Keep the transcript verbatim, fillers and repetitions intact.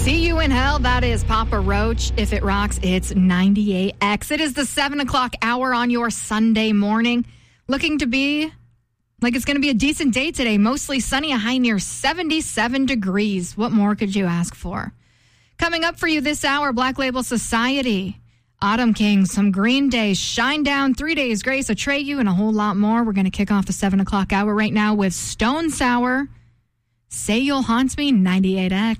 See You in Hell, that is Papa Roach. If it rocks, it's ninety-eight X. It is the seven o'clock hour on your Sunday morning. Looking to be like it's going to be a decent day today. Mostly sunny, a high near seventy-seven degrees. What more could you ask for? Coming up for you this hour, Black Label Society, Autumn Kings, some Green Day, Shine Down, Three Days Grace, Atreyu, and a whole lot more. We're going to kick off the seven o'clock hour right now with Stone Sour. Say You'll Haunt Me, ninety-eight X.